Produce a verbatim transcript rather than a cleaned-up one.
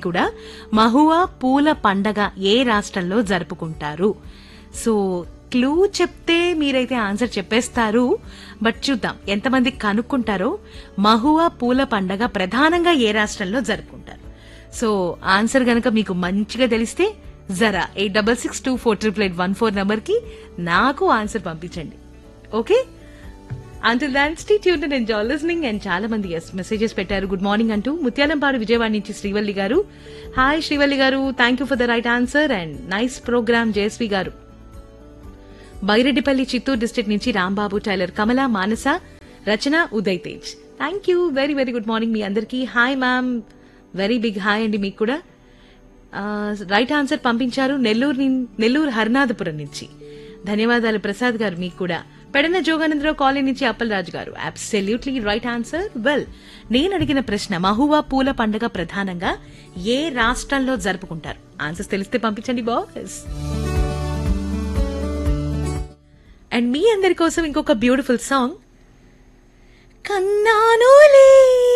కూడా మహువా పూల పండగ ఏ రాష్ట్రంలో జరుపుకుంటారు? సో క్లూ చెప్తే మీరైతే ఆన్సర్ చెప్పేస్తారు, బట్ చూద్దాం ఎంతమంది కనుక్కుంటారో. మహువా పూల పండగ ప్రధానంగా ఏ రాష్ట్రంలో జరుపుకుంటారు? సో ఆన్సర్ గనక మీకు మంచిగా తెలిస్తే జరా eight double six two four triple eight one four number కి నాకు ఆన్సర్ పంపించండి. Okay, until than stay tuned and enjoy listening. And చాలా మంది మెసేజెస్ పెట్టారు గుడ్ మార్నింగ్ అంటూ. ముత్యాలంపాడు విజయవాడ నుంచి శ్రీవల్లి గారు, హాయ్ శ్రీవల్లి గారు, thank you for the right answer and nice programme. Jayashree గారు బైరెడ్డిపల్లి చిత్తూరు డిస్ట్రిక్ట్ నుంచి Rambabu, tailor, Kamala, Manasa, Rachana, Uday Tej, thank you very very good morning మీ అందరికీ. Hi ma'am, very big hi అండి మీకు కూడా. రైట్ ఆన్సర్ పంపించారు నెల్లూరు నిన్- నెల్లూరు హరినాథపురం నుంచి. ధన్యవాదాలు ప్రసాద్ గారు మీకు కూడా. పెడన జోగానందరావు కాలనీ నుంచి అప్పలరాజు గారు, అబ్సల్యూట్లీ రైట్ ఆన్సర్. వెల్, నేను అడిగిన ప్రశ్న మహువా పూల పండుగ ప్రధానంగా ఏ రాష్ట్రంలో జరుపుకుంటారు? ఆన్సర్స్ తెలిస్తే పంపించండి బాస్. అండ్ మీ అందరి కోసం ఇంకొక బ్యూటిఫుల్ సాంగ్, కన్నానులే